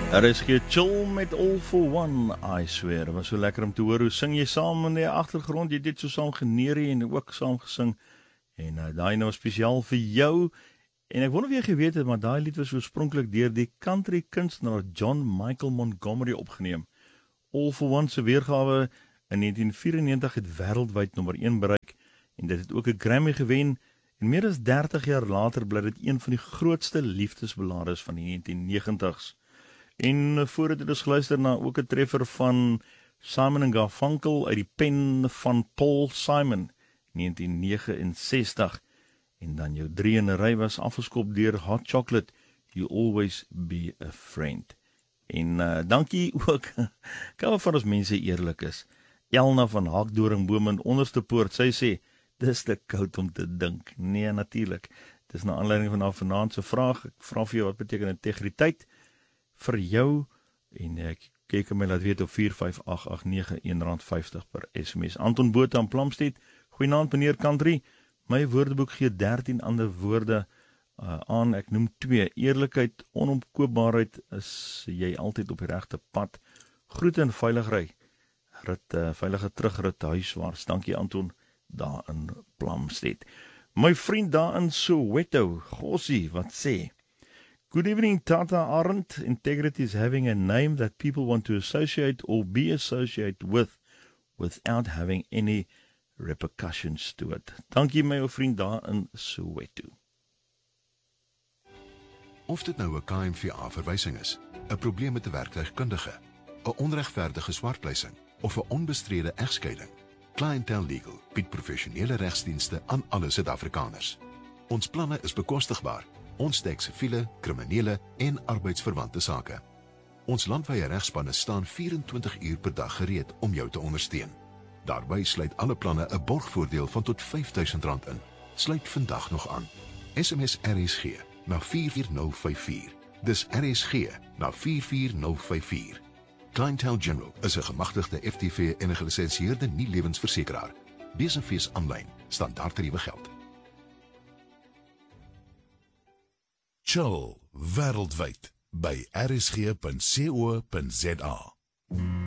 Er is chill met All for One, I swear. Was so lekker om te hoor hoe sing jy saam in die agtergrond. Jy het dit so saam geneerie en ook saam gesing. En daai nou spesiaal vir jou. En ek wonder of jy geweet het, maar daai lied was oorspronklik deur die country kunstenaar John Michael Montgomery opgeneem. All for One se weergawe in 1994 het wêreldwyd nommer 1 bereik en dit het ook 'n Grammy gewen. En meer as 30 jaar later bly dit een van die grootste liefdesballades van die 1990s. En voordat het ons geluister na ook 'n treffer van Simon & Garfunkel uit die pen van Paul Simon, 1969. En dan jou 3 in 'n ry was afgeskop deur Hot Chocolate, You Always Be a Friend. En dankie ook, kan van ons mense eerlik is. Elna van Hakdoringboom in Onderste Poort, sy sê, dis te koud om te dink. Nee, natuurlik. Dis na aanleiding van haar vanaand se vraag. Ek vra vir jou, wat beteken integriteit vir jou? En ek kyk my laat weet op 45889 R1.50 per SMS. Anton Botha aan Plumstead. Goeienaand meneer Country. My woordeboek gee 13 ander woorde aan. Ek noem 2. Eerlikheid, onomkoopbaarheid, is jy altyd op die regte pad. Groete en veilig ry. Veilige terugrit huiswaarts. Dankie Anton daar in Plumstead. My vriend daar in Soweto, Gossie, wat sê? Good evening, Tata Arendt. Integrity is having a name that people want to associate or be associated with without having any repercussions to it. Dankie my ou vriend daar in Soweto. Of dit nou 'n KMVA-verwysing is, 'n probleem met 'n werktuigkundige, 'n onregverdige swartleising of 'n onbestrede egskeiding, Clientele Legal bied professionele regsdienste aan alle Suid-Afrikaners. Ons planne is bekostigbaar. Ons dek siviele, kriminele en arbeidsverwante sake. Ons landwyse regspanne staan 24 uur per dag gereed om jou te ondersteun. Daarby sluit alle planne 'n borgvoordeel van tot R5.000 in. Sluit vandag nog aan. SMS RSG na 44054. Dis RSG na 44054. Clientele General is 'n gemagtigde FTV en 'n gelisensieerde nie-lewensversekeraar. Besenfees aanlyn, standaardtariewe geld. Chill wêreldwyd by rsg.co.za.